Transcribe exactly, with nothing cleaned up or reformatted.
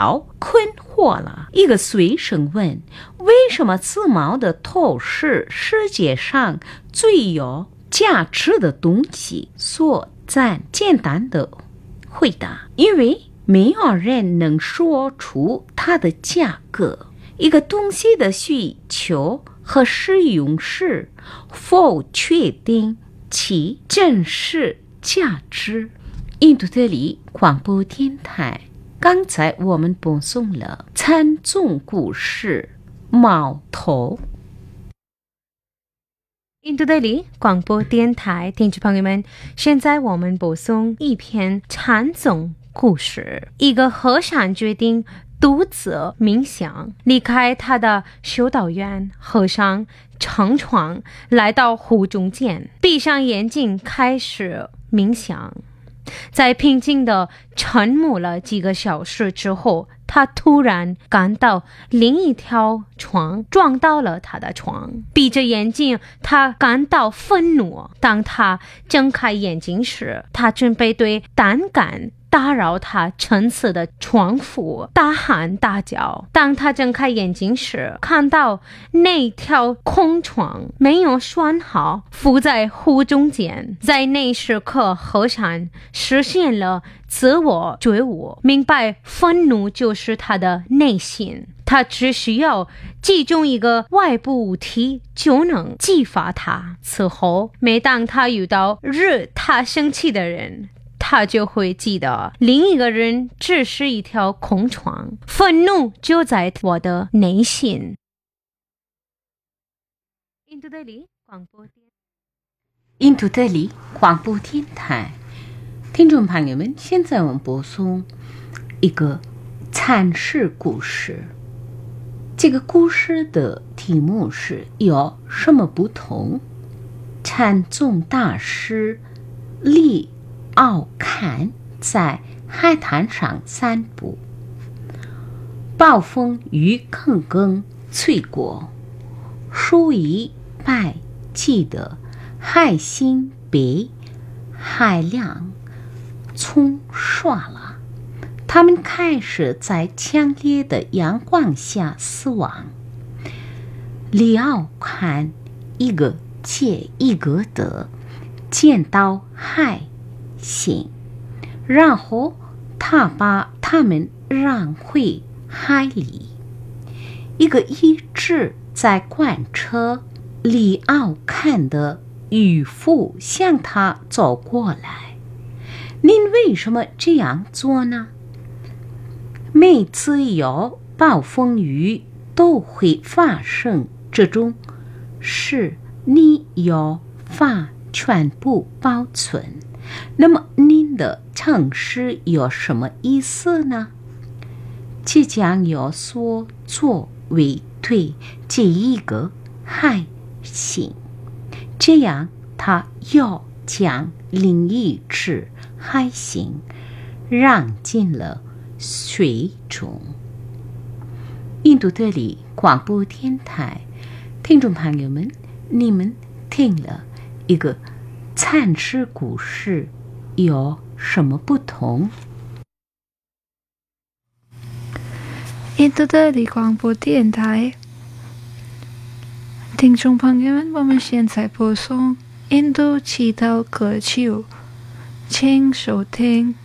老困惑了。一个随身问，为什么自毛的头是世界上最有价值的东西？所赞简单的回答，因为没有人能说出它的价格。一个东西的需求和使用时，否确定其真实价值。印度德里广播电台，刚才我们播送了禅宗故事猫头。 印度德里广播电台听众朋友们，现在我们播送一篇禅宗故事。一个和尚决定独自冥想，离开他的修道院。和尚乘床来到湖中间，闭上眼睛开始冥想。在平静的沉默了几个小时之后，他突然感到另一条床撞到了他的床。闭着眼睛，他感到愤怒。当他睁开眼睛时，他准备对胆敢打扰他沉思的床夫大喊大叫。当他睁开眼睛时，看到那条空床没有拴好，浮在湖中间。在那时刻，和尚实现了自我觉悟，明白愤怒就是他的内心，他只需要集中一个外部物体就能激发它。此后，每当他遇到惹他生气的人，他就会记得另一个人只是一条空床，愤怒就在我的内心。印度德里广播电印度德里广播电台，听众朋友们，现在我们播送一个禅师故事。这个故事的题目是有什么不同？禅宗大师李奥坎在海滩上散步，暴风雨刚刚吹过，数以百计的海星被海浪冲刷了，他们开始在强烈的阳光下死亡。李奥坎一个接一个的见到海星，然后他把他们让回海里。一个一直在观察李奥坎的渔夫向他走过来，您为什么这样做呢？每次有暴风雨都会发生这种事，你有法全部保存。那么您的诚实有什么意思呢？即将有所作为对这一个海星，这样他又将另一只海星让进了水中。印度德里广播电台，听众朋友们，你们听了一个禅师故事有什么不同？ 印度德里广播电台，听众朋友们，我们现在播送印度祈祷歌曲，请收听。